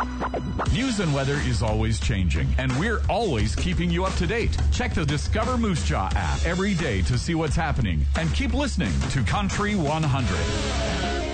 News and weather is always changing, and we're always keeping you up to date. Check the Discover Moose Jaw app every day to see what's happening, and keep listening to Country 100.